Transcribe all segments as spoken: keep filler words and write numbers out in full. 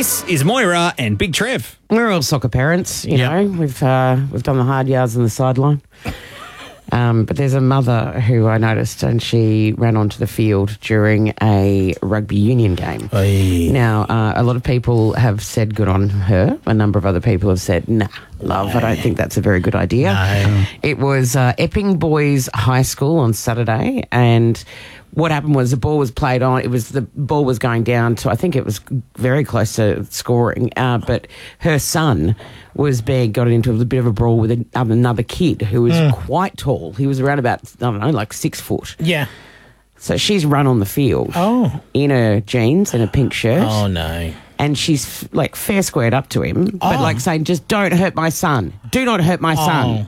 This is Moira and Big Trev. We're all soccer parents, you Yep. know. We've uh, we've done the hard yards on the sideline. Um, but there's a mother who I noticed, and she ran onto the field during a rugby union game. Oy. Now, uh, a lot of people have said good on her. A number of other people have said, nah, love, I don't think that's a very good idea. No. It was uh, Epping Boys High School on Saturday, and what happened was the ball was played on. It was the ball was going down to, I think it was very close to scoring, uh, but her son was being got into a little bit of a brawl with a, um, another kid who was Mm. quite tall. He was around about, I don't know, like six foot. Yeah. So she's run on the field Oh. in her jeans and a pink shirt. Oh, no. And she's f- like fair squared up to him, but Oh. like saying, just don't hurt my son. Do not hurt my son.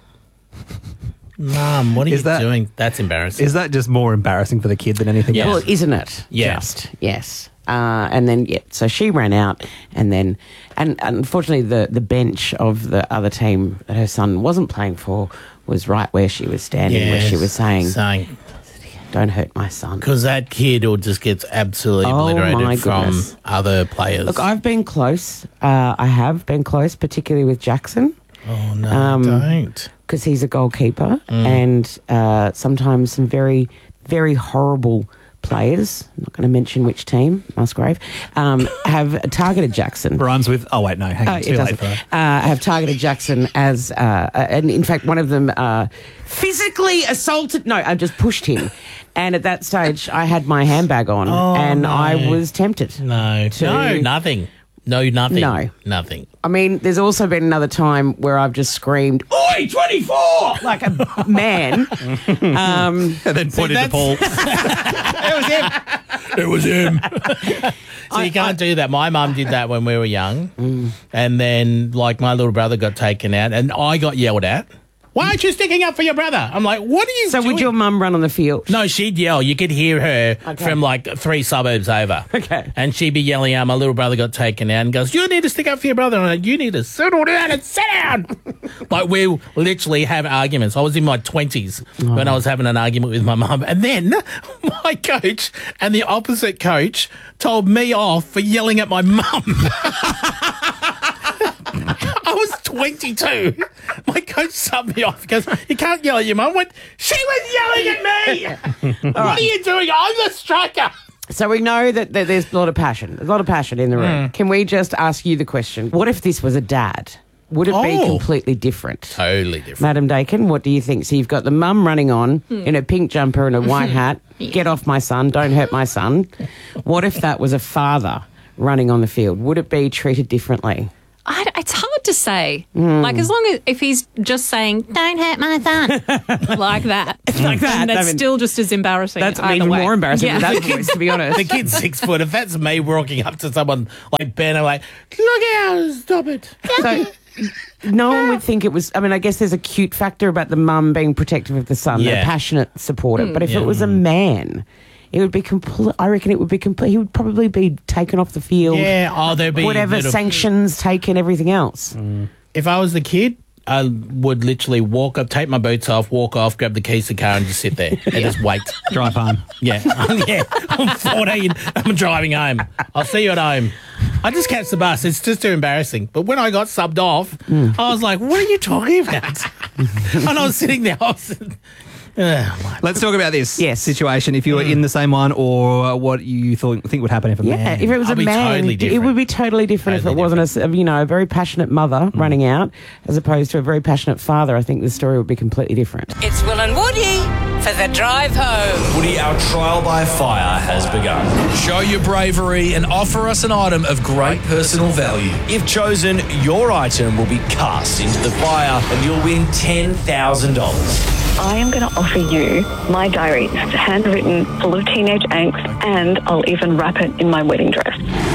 Mum, what are Is you that- doing? That's embarrassing. Is that just more embarrassing for the kid than anything Yeah. else? Well, isn't it? Yeah. Just, yes. Uh, and then, yeah, so she ran out, and then, and unfortunately, the, the bench of the other team that her son wasn't playing for was right where she was standing, where she was saying, saying, don't hurt my son. because that kid will just gets absolutely Oh, obliterated my from goodness. other players. Look, I've been close. Uh, I have been close, particularly with Jackson. oh, no, um, don't. Because he's a goalkeeper, Mm. and uh, sometimes some very, very horrible players, I'm not going to mention which team, Musgrave, um, have targeted Jackson. Rhymes with, oh, wait, no, hang on, Uh, it too late doesn't. for that. Uh, have targeted Jackson as, uh, uh, and in fact, one of them uh, physically assaulted, no, I just pushed him. And at that stage, I had my handbag on, Oh, and no. I was tempted. No, to- no, nothing. No, nothing. No. Nothing. I mean, there's also been another time where I've just screamed, "Oi, twenty-four!" like a man. um, And then pointed to that's- Paul. It was him. So you can't do that. My mum did that when we were young. Mm. And then, like, my little brother got taken out, and I got yelled at. Why aren't you sticking up for your brother? I'm like, what are you so doing? would your mum run on the field? No, she'd yell. You could hear her Okay. from like three suburbs over. Okay. And she'd be yelling out, my little brother got taken out and goes, you need to stick up for your brother. And I'm like, you need to settle down and sit down. Like, we literally have arguments. I was in my twenties when I was having an argument with my mum. And then my coach and the opposite coach told me off for yelling at my mum. I was twenty-two. My coach subbed me off because you can't yell at your mum. I went, she was yelling at me. What are you doing? I'm the striker. So we know that, that there's a lot of passion. There's a lot of passion in the room. Can we just ask you the question? What if this was a dad? Would it be Oh. completely different? Totally different. Madam Dakin, what do you think? So you've got the mum running on in a pink jumper and a white hat. Get off my son. Don't hurt my son. What if that was a father running on the field? Would it be treated differently? I, it's hard to say. Hmm. Like, as long as if he's just saying, don't hurt my son, like that. Like that. And that's I mean, still just as embarrassing. That's either even way. more embarrassing Yeah. than that voice, to be honest. The kid's six foot. If that's me walking up to someone like Ben, I'm like, look out, stop it. So no one would think it was. I mean, I guess there's a cute factor about the mum being protective of the son, Yeah. a passionate supporter. But if Yeah. it was a man, it would be complete. I reckon it would be complete. He would probably be taken off the field. Yeah, oh, there'd be whatever little- sanctions taken, everything else. If I was the kid, I would literally walk up, take my boots off, walk off, grab the keys to the car and just sit there and just wait. Drive home. Yeah. yeah. I'm fourteen. I'm driving home. I'll see you at home. I just catch the bus. It's just too embarrassing. But when I got subbed off, I was like, what are you talking about? And I was sitting there. I was, oh, my Let's talk about this Yes. situation. If you were in the same one, or what you thought think would happen if a Yeah, man. if it was I'll a be man, totally it different. would be totally different Totally if it wasn't a, s- you know, a very passionate mother running out as opposed to a very passionate father. I think the story would be completely different. It's Will and Woody for the drive home. Woody, our trial by fire has begun. Show your bravery and offer us an item of great personal value. If chosen, your item will be cast into the fire and you'll win ten thousand dollars. I am going to offer you my diary. It's handwritten, full of teenage angst, and I'll even wrap it in my wedding dress.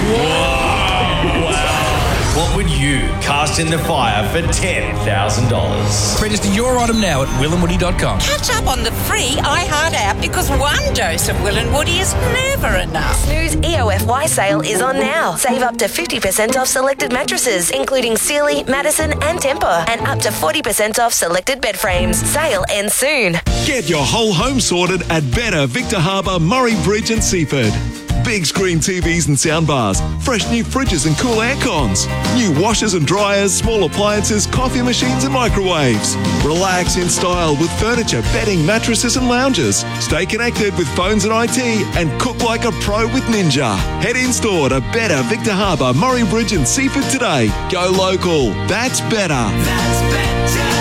Wow. What would you cast in the fire for ten thousand dollars? Register your item now at will and woody dot com. Catch up on the free iHeart app because one dose of Will and Woody is never enough. Snooze E O F Y sale is on now. Save up to fifty percent off selected mattresses, including Sealy, Madison and Tempur, and up to forty percent off selected bed frames. Sale ends soon. Get your whole home sorted at Better Victor Harbour, Murray Bridge and Seaford. Big screen T Vs and soundbars, fresh new fridges and cool air cons, new washers and dryers, small appliances, coffee machines and microwaves. Relax in style with furniture, bedding, mattresses and lounges. Stay connected with phones and I T and cook like a pro with Ninja. Head in store to Better, Victor Harbour, Murray Bridge and Seaford today. Go local. That's better. That's better.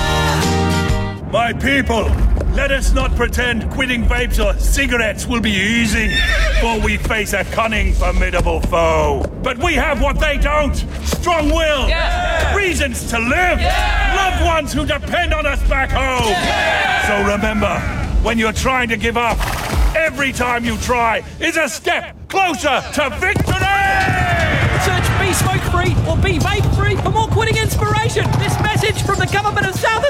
My people, let us not pretend quitting vapes or cigarettes will be easy, for we face a cunning, formidable foe. But we have what they don't: strong will, yeah. reasons to live, yeah. loved ones who depend on us back home. Yeah. So remember, when you're trying to give up, every time you try is a step closer to victory! Search Be Smoke Free or Be Vape Free for more quitting inspiration. This message from the Government of South